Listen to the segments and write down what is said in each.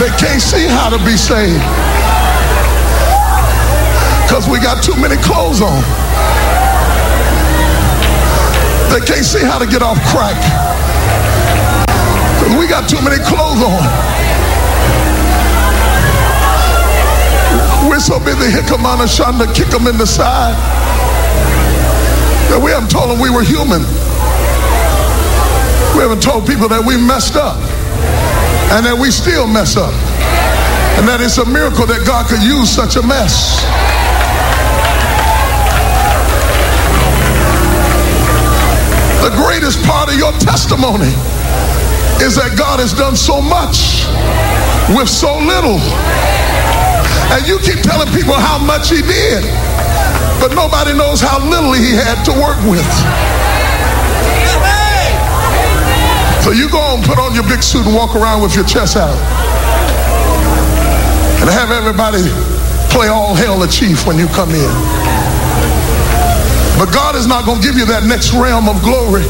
They can't see how to be saved because we got too many clothes on. They can't see how to get off crack because we got too many clothes on. We're so busy hickamana shanda, kick them in the side that we haven't told them we were human. We haven't told people that we messed up and that we still mess up and that it's a miracle that God could use such a mess. The greatest part of your testimony is that God has done so much with so little. And you keep telling people how much he did, but nobody knows how little he had to work with. So you go and put on your big suit and walk around with your chest out and have everybody play all hell a chief when you come in. But God is not going to give you that next realm of glory,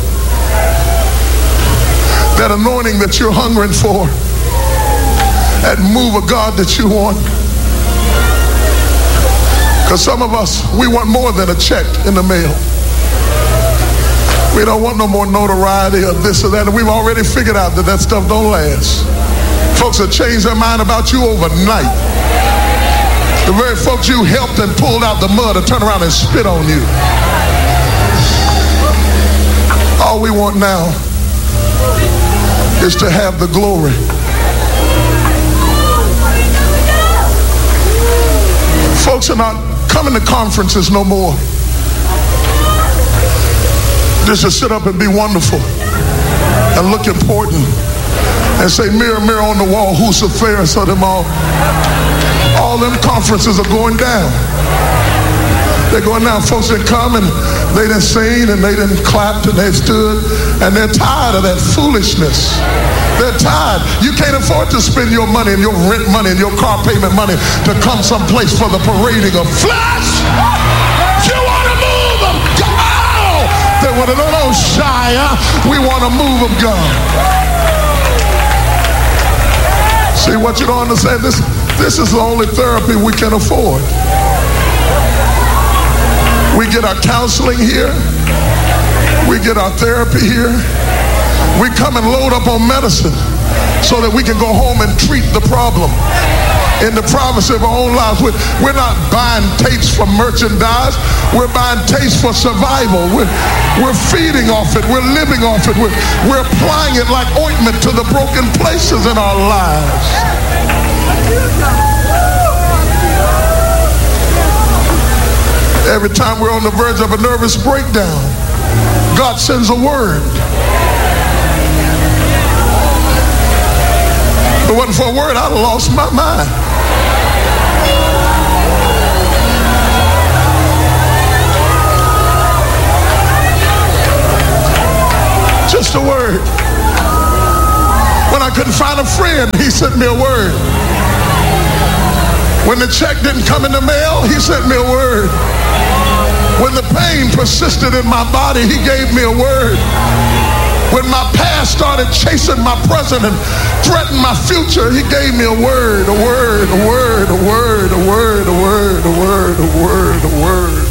that anointing that you're hungering for, that move of God that you want. Because some of us, we want more than a check in the mail. We don't want no more notoriety of this or that. And we've already figured out that that stuff don't last. Folks have changed their mind about you overnight. The very folks you helped and pulled out the mud will turn around and spit on you. All we want now is to have the glory. Folks are not coming to conferences no more just to sit up and be wonderful and look important and say, mirror, mirror on the wall, who's the fairest of them all? All them conferences are going down. They're going down. Folks that come and they done sing and they done clapped and they stood and they're tired of that foolishness. They're tired. You can't afford to spend your money and your rent money and your car payment money to come someplace for the parading of flesh. You want to move of God. They want to know, Shia. We want to move of God. See what you don't understand? This is the only therapy we can afford. We get our counseling here. We get our therapy here. We come and load up on medicine so that we can go home and treat the problem in the privacy of our own lives. We're not buying tapes for merchandise. We're buying tapes for survival. We're feeding off it. We're living off it. We're applying it like ointment to the broken places in our lives. Every time we're on the verge of a nervous breakdown, God sends a word. If it wasn't for a word, I'd have lost my mind. Just a word. When I couldn't find a friend, he sent me a word. When the check didn't come in the mail, he sent me a word. When the pain persisted in my body, he gave me a word. When my past started chasing my present and threatened my future, he gave me a word, a word, a word, a word, a word, a word, a word, a word, a word.